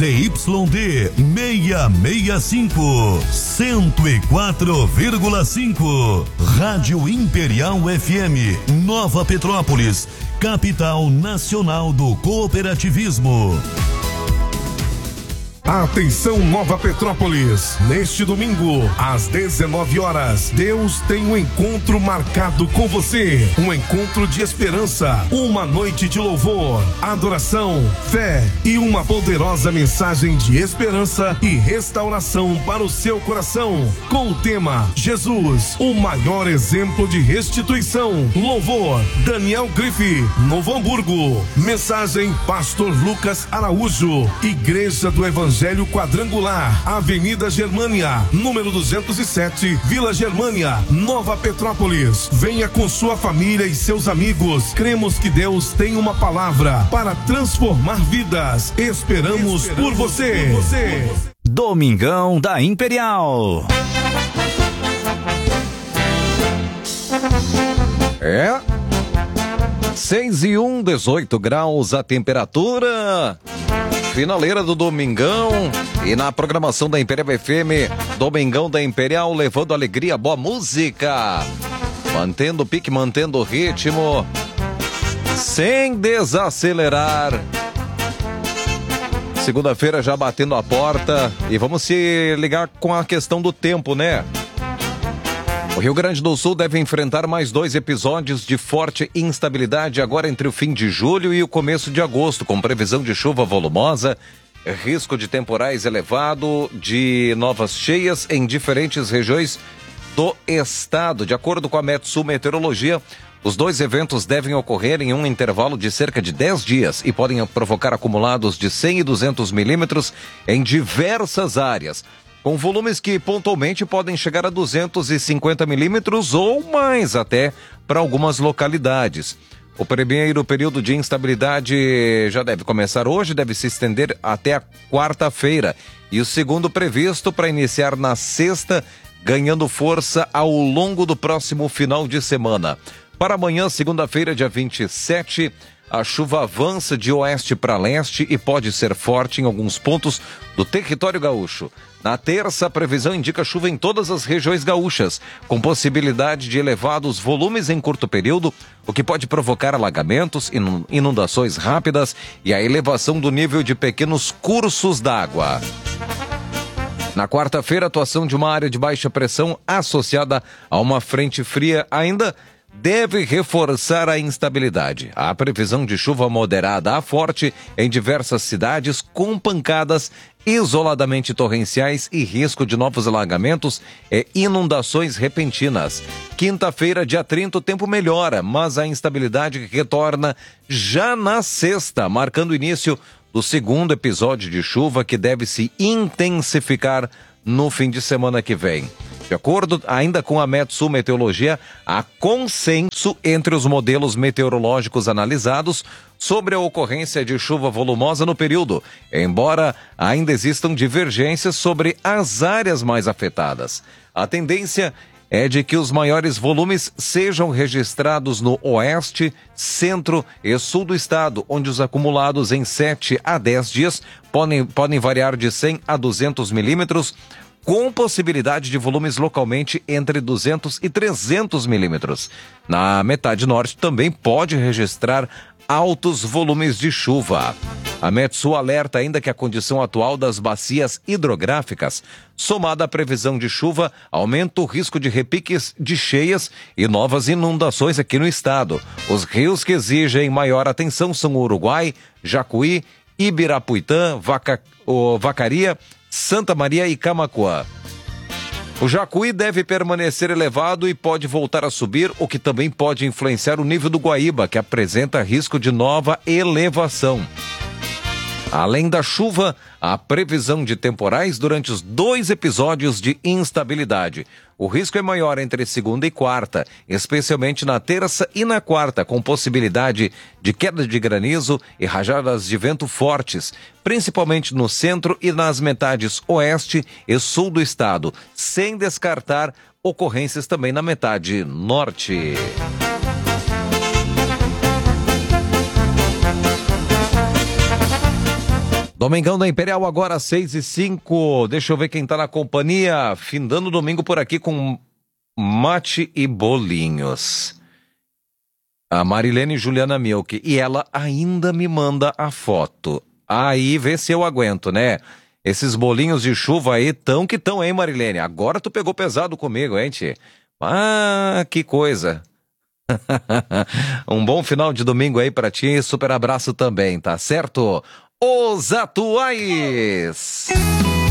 ZYD 665, 104,5. Rádio Imperial FM, Nova Petrópolis, capital nacional do cooperativismo. Atenção, Nova Petrópolis, neste domingo, às 19 horas, Deus tem um encontro marcado com você, um encontro de esperança, uma noite de louvor, adoração, fé e uma poderosa mensagem de esperança e restauração para o seu coração, com o tema Jesus, o maior exemplo de restituição. Louvor, Daniel Grife, Novo Hamburgo. Mensagem, Pastor Lucas Araújo, Igreja do Evangelho Quadrangular, Avenida Germânia, número 207, Vila Germânia, Nova Petrópolis. Venha com sua família e seus amigos. Cremos que Deus tem uma palavra para transformar vidas. Esperamos por você. Domingão da Imperial. 6:01, 18 graus a temperatura. Finaleira do Domingão e na programação da Imperial FM, Domingão da Imperial, levando alegria, boa música, mantendo o pique, mantendo o ritmo, sem desacelerar. Segunda-feira já batendo a porta e vamos se ligar com a questão do tempo, né? O Rio Grande do Sul deve enfrentar mais 2 episódios de forte instabilidade agora entre o fim de julho e o começo de agosto, com previsão de chuva volumosa, risco de temporais elevado, de novas cheias em diferentes regiões do estado. De acordo com a Metsul Meteorologia, os 2 eventos devem ocorrer em um intervalo de cerca de 10 dias e podem provocar acumulados de 100 e 200 milímetros em diversas áreas, com volumes que pontualmente podem chegar a 250 milímetros ou mais até para algumas localidades. O primeiro período de instabilidade já deve começar hoje, deve se estender até a quarta-feira. E o segundo previsto para iniciar na sexta, ganhando força ao longo do próximo final de semana. Para amanhã, segunda-feira, dia 27, a chuva avança de oeste para leste e pode ser forte em alguns pontos do território gaúcho. Na terça, a previsão indica chuva em todas as regiões gaúchas, com possibilidade de elevados volumes em curto período, o que pode provocar alagamentos, inundações rápidas e a elevação do nível de pequenos cursos d'água. Na quarta-feira, a atuação de uma área de baixa pressão associada a uma frente fria ainda deve reforçar a instabilidade. Há previsão de chuva moderada a forte em diversas cidades, com pancadas isoladamente torrenciais e risco de novos alagamentos e inundações repentinas. Quinta-feira, dia 30, o tempo melhora, mas a instabilidade retorna já na sexta, marcando o início do segundo episódio de chuva, que deve se intensificar no fim de semana que vem. De acordo ainda com a Metsul Meteorologia, há consenso entre os modelos meteorológicos analisados sobre a ocorrência de chuva volumosa no período, embora ainda existam divergências sobre as áreas mais afetadas. A tendência é de que os maiores volumes sejam registrados no oeste, centro e sul do estado, onde os acumulados em 7 a 10 dias podem variar de 100 a 200 milímetros, com possibilidade de volumes localmente entre 200 e 300 milímetros. Na metade norte também pode registrar altos volumes de chuva. A Metsul alerta ainda que a condição atual das bacias hidrográficas, somada à previsão de chuva, aumenta o risco de repiques de cheias e novas inundações aqui no estado. Os rios que exigem maior atenção são o Uruguai, Jacuí, Ibirapuitã, Vacaria, Santa Maria e Camaquã. O Jacuí deve permanecer elevado e pode voltar a subir, o que também pode influenciar o nível do Guaíba, que apresenta risco de nova elevação. Além da chuva, há previsão de temporais durante os 2 episódios de instabilidade. O risco é maior entre segunda e quarta, especialmente na terça e na quarta, com possibilidade de queda de granizo e rajadas de vento fortes, principalmente no centro e nas metades oeste e sul do estado, sem descartar ocorrências também na metade norte. Domingão da Imperial agora 6h05. Deixa eu ver quem tá na companhia. Findando o domingo por aqui com mate e bolinhos. A Marilene Juliana Milk. E ela ainda me manda a foto. Aí vê se eu aguento, né? Esses bolinhos de chuva aí tão que tão, hein, Marilene? Agora tu pegou pesado comigo, hein, tchê? Ah, que coisa. Um bom final de domingo aí pra ti. Super abraço também, tá certo? Os atuais.